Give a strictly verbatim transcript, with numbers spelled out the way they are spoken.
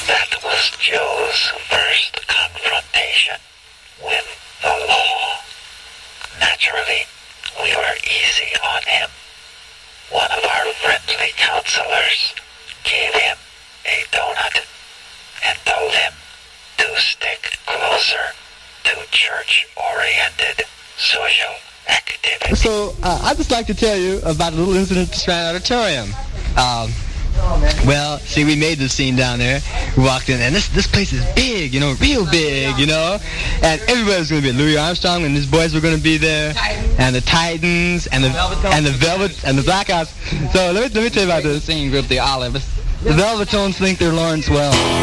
That was Joe's first confrontation with the law. Naturally, we were easy on him. One of our friendly counselors gave him a donut and told him to stick closer to church-oriented social activity. So, uh, I'd just like to tell you about a little incident at the Strand Auditorium. Um, well, see, we made the scene down there. We walked in, and this this place is big, you know, real big, you know. And everybody was going to be Louis Armstrong, and his boys were going to be there, and the Titans, and the and the Velvet, and the Blackouts. So let me let me tell you about this. Singing group, the Olives. The Velvetones think they're Lawrence Wells.